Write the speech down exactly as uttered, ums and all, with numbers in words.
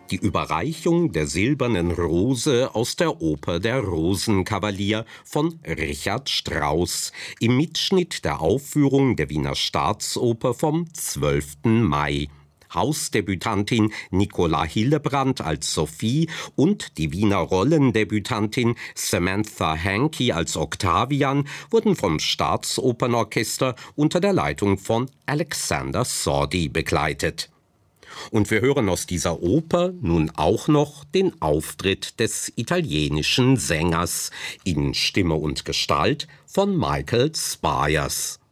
Die Überreichung der Silbernen Rose aus der Oper Der Rosenkavalier von Richard Strauss im Mitschnitt der Aufführung der Wiener Staatsoper vom zwölften Mai. Hausdebütantin Nicola Hillebrand als Sophie und die Wiener Rollendebütantin Samantha Hankey als Octavian wurden vom Staatsopernorchester unter der Leitung von Alexander Sordi begleitet. Und wir hören aus dieser Oper nun auch noch den Auftritt des italienischen Sängers in Stimme und Gestalt von Michael Spyers.